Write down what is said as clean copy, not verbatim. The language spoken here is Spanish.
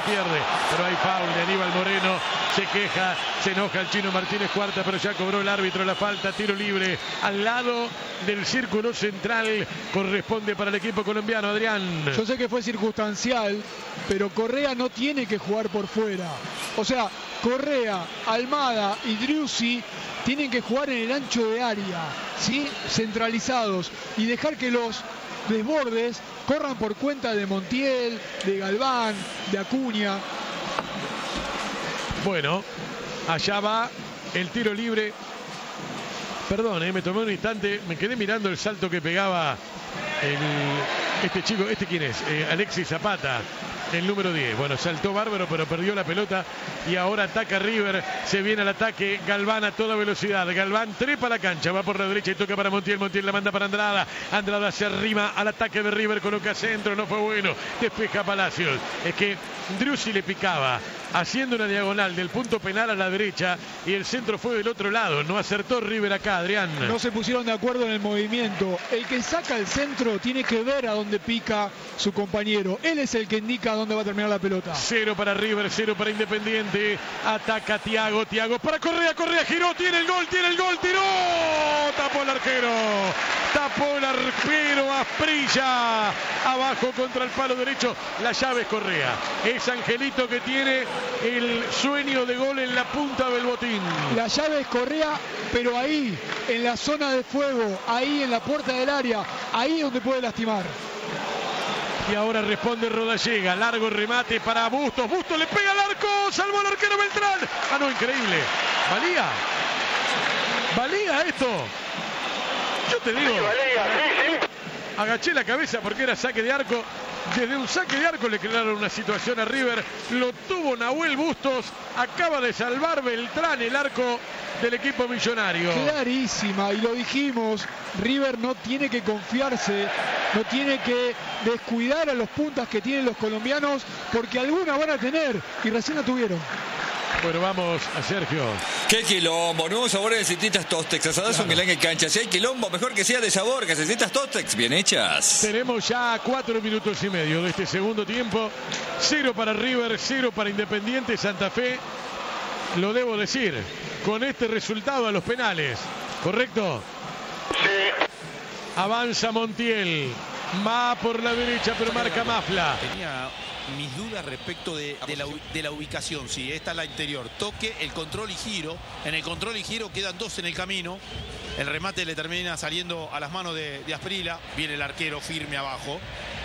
pierde, pero hay foul de Aníbal Moreno, se queja, se enoja el Chino Martínez Cuarta, pero ya cobró el árbitro la falta, tiro libre al lado del círculo central, corresponde para el equipo colombiano. Adrián. Yo sé que fue circunstancial, pero Correa no tiene que jugar por fuera. O sea, Correa, Almada y Driussi tienen que jugar en el ancho de área, ¿sí? Centralizados, y dejar que los desbordes corran por cuenta de Montiel, de Galván, de Acuña. Bueno, allá va el tiro libre. Perdón, me tomé un instante, me quedé mirando el salto que pegaba este chico. ¿Este quién es? Alexis Zapata, el número 10. Bueno, saltó bárbaro, pero perdió la pelota y ahora ataca River. Se viene al ataque Galván a toda velocidad. Galván trepa la cancha, va por la derecha y toca para Montiel. Montiel la manda para Andrada. Andrada se arrima al ataque de River, coloca centro, no fue bueno. Despeja Palacios. Es que Driussi le picaba, haciendo una diagonal del punto penal a la derecha y el centro fue del otro lado. No acertó River acá, Adrián. No se pusieron de acuerdo en el movimiento. El que saca el centro tiene que ver a dónde pica su compañero. Él es el que indica dónde va a terminar la pelota. 0 para River, 0 para Independiente. Ataca Thiago, Thiago para Correa, Correa giró, tiene el gol, tiró. Tapó el arquero. Asprilla. Abajo contra el palo derecho. La llave es Correa. Es Angelito que tiene el sueño de gol en la punta del botín. La llave es Correa, pero ahí, en la zona de fuego, ahí en la puerta del área, ahí es donde puede lastimar. Y ahora responde Rodallega, largo remate para Bustos. Bustos le pega al arco, salvó al arquero Beltrán. Ah, no, increíble. ¿Valía esto? Yo te digo. Sí. Agaché la cabeza porque era saque de arco. Desde un saque de arco le crearon una situación a River. Lo tuvo Nahuel Bustos. Acaba de salvar Beltrán el arco del equipo millonario. Clarísima, y lo dijimos. River no tiene que confiarse, no tiene que descuidar a los puntas que tienen los colombianos, porque alguna van a tener y recién la tuvieron. Bueno, vamos a Sergio. Qué quilombo, nuevos sabores de Cecitas Tostex, asadas en Milán en cancha. Si hay quilombo, mejor que sea de sabor, que Cecitas Tostex, bien hechas. Tenemos ya 4 minutos y medio de este segundo tiempo. 0 para River, 0 para Independiente Santa Fe. Lo debo decir, con este resultado a los penales, ¿correcto? Sí. Avanza Montiel, va por la derecha, pero marca Mafla. Tenía mis dudas respecto de la ubicación. Sí, esta es la interior. Toque, el control y giro. En el control y giro quedan 2 en el camino. El remate le termina saliendo a las manos de Asprilla. Viene el arquero firme abajo.